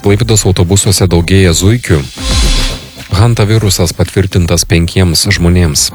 Klaipėdos autobusuose daugėja zuikių. Hantavirusas patvirtintas 5 žmonėms.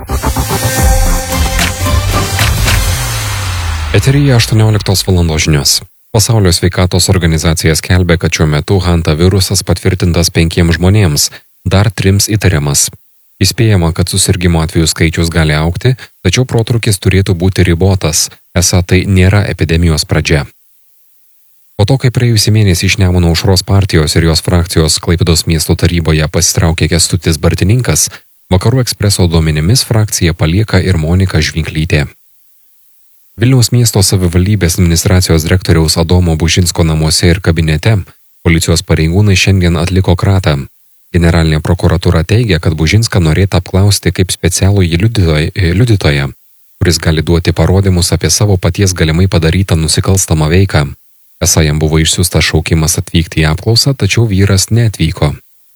Eteryje 18 valandos žinios. Pasaulio sveikatos organizacija skelbia, kad šiuo metu hantavirusas patvirtintas 5 žmonėms, dar 3 įtariamas. Įspėjama, kad susirgimo atvejų skaičius gali augti, tačiau protrūkis turėtų būti ribotas, esą tai nėra epidemijos pradžia. Po to, kai praėjusį mėnesį iš Nemuno aušros partijos ir jos frakcijos Klaipėdos miesto taryboje pasitraukė Kęstutis Bartininkas, Vakarų ekspreso duomenimis frakciją palieka ir Monika Žvinklytė. Vilniaus miesto savivaldybės administracijos direktoriaus Adomo Bužinsko namuose ir kabinete policijos pareigūnai šiandien atliko kratą. Generalinė prokuratūra teigia, kad Bužinską norėta apklausti kaip specialųjį liudytoją, kuris gali duoti parodymus apie savo paties galimai padarytą nusikalstamą veiką. Esą jam buvo išsiųstas šaukimas atvykti į apklausą, tačiau vyras neatvyko.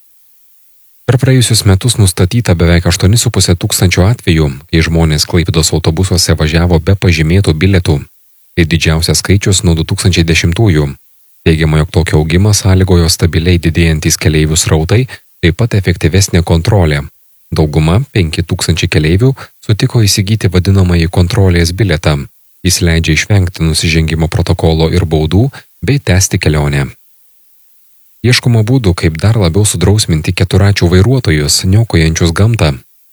Per praėjusius metus nustatyta beveik 8,5 tūkstančio atvejų, kai žmonės Klaipėdos autobusuose važiavo be pažymėtų bilietų. Tai didžiausias skaičius nuo 2010-ųjų. Teigiama, jog tokio augimą sąlygojo stabiliai didėjantys keleivių srautai, taip pat efektyvesnė kontrolė. Dauguma, 5,000 keleivių, sutiko įsigyti vadinamąjį kontrolės bilietą. Jis leidžia išvengti nusižengimo protokolo ir baudų bei tęsti kelionę. Ieškoma būdų, kaip dar labiau sudrausminti keturračių vairuotojus, niokojančius gamtą.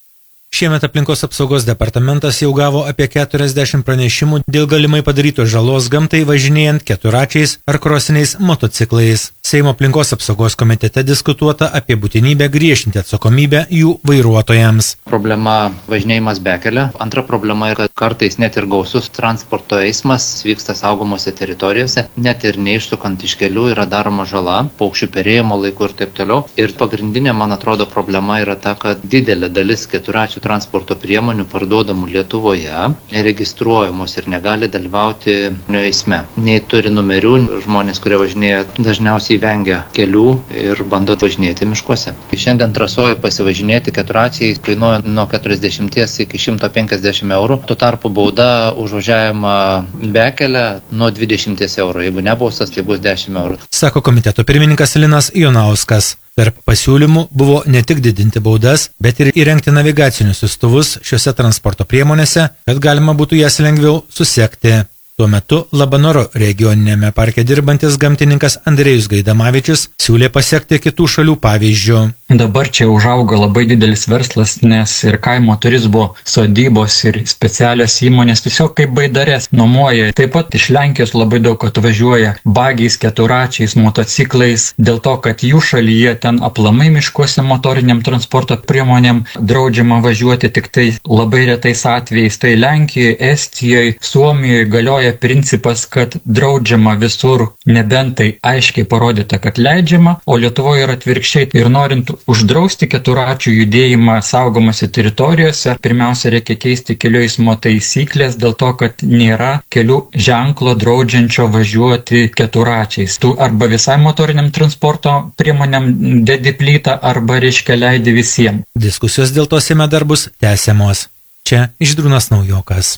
Šiemet aplinkos apsaugos departamentas jau gavo apie 40 pranešimų dėl galimai padarytos žalos gamtai važinėjant keturračiais ar krosiniais motociklais. Seimo aplinkos apsaugos komitete diskutuota apie būtinybę griežtinti atsakomybę jų vairuotojams. Problema važinėjimas bekele. Antra problema yra, kad kartais net ir gausus transporto eismas vyksta saugomose teritorijose, net ir neišsukant iš kelių yra daroma žala, paukščių perėjimo laiku ir taip toliau. Ir pagrindinė, man atrodo, problema yra ta, kad didelė dalis keturračių transporto priemonių parduodamų Lietuvoje neregistruojamos ir negali dalyvauti eisme. Nei turi numerių, žmonės, kurie važinėja, dažniausiai vengia kelių ir bando važinėti miškuose. Šiandien trasoje pasivažinėti keturračiai kainuoja nuo 40 iki 150 eurų, tuo tarpu bauda už važiavimą bekelę nuo 20 eurų. Jeigu nebaustas, tai bus 10 eurų. Sako komiteto pirmininkas Linas Jonauskas. Tarp pasiūlymų buvo ne tik didinti baudas, bet ir įrengti navigacinius siųstuvus šiuose transporto priemonėse, kad galima būtų jas lengviau susekti. Tuo metu Labanoro regioninėme parke dirbantis gamtininkas Andrėjus Gaidamavičius siūlė pasiekti kitų šalių pavyzdžių. Dabar čia užaugo labai didelis verslas, nes ir kaimo turizmo sodybos ir specialios įmonės tiesiog kaip baidarės nuomoja. Taip pat iš Lenkijos labai daug atvažiuoja bagiais, keturračiais, motociklais, dėl to, kad jų šalyje ten aplamai miškuose motoriniam transporto priemonėm draudžiama važiuoti tik tai labai retais atvejais. Tai Lenkijoje, Estijoje, Suomijoje galioja principas, kad draudžiama visur, nebent tai aiškiai parodyta, kad leidžiama, o Lietuvoje yra atvirkščiai. Ir norint uždrausti keturračių judėjimą saugomose teritorijose, pirmiausia reikia keisti kelių eismo taisyklės dėl to, kad nėra kelių ženklo draudžiančio važiuoti keturračiais. Tu arba visai motoriniam transporto priemonėm dedi plytą, arba reiškia leidi visiems. Diskusijos dėl to Seime dar bus tęsiamos. Čia Žydrūnas Naujokas.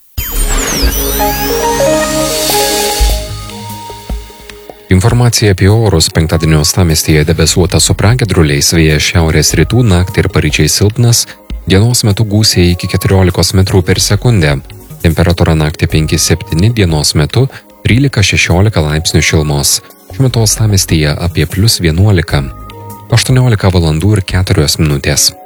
Informacija apie orus. Penktadienio uostamiestyje debesuota su pragiedruliais, vėjas šiaurės rytų, naktį ir paryčiais silpnas, dienos metu gūsiai iki 14 metrų per sekundę. Temperatūra naktį 5-7, dienos metu 13-16 laipsnių šilumos. Šiuo metu uostamiestyje apie +11. 18 valandų ir 4 minutės.